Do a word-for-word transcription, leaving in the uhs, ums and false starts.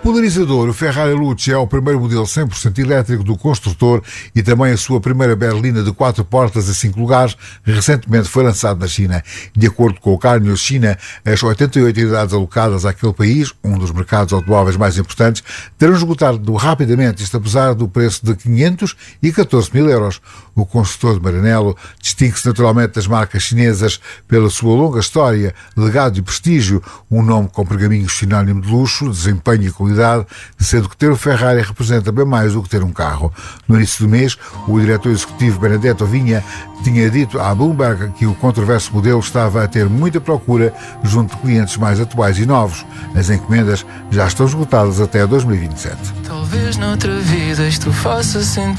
Polarizador, o Ferrari Luce é o primeiro modelo cem por cento elétrico do construtor e também a sua primeira berlina de quatro portas a cinco lugares, recentemente foi lançado na China. De acordo com o Car News China, as oitenta e oito unidades alocadas àquele país, um dos mercados automóveis mais importantes, terão esgotado rapidamente, isto apesar do preço de quinhentos e catorze mil euros. O construtor de Maranello distingue-se naturalmente das marcas chinesas pela sua longa história, legado e prestígio, um nome com pergaminhos sinónimo de luxo, desempenho e qualidade, sendo que ter o Ferrari representa bem mais do que ter um carro. No início do mês, o diretor executivo Benedetto Vinha tinha dito à Bloomberg que o controverso modelo estava a ter muita procura junto de clientes mais atuais e novos. As encomendas já estão esgotadas até dois mil e vinte e sete. Talvez noutra vida isto faça sentido.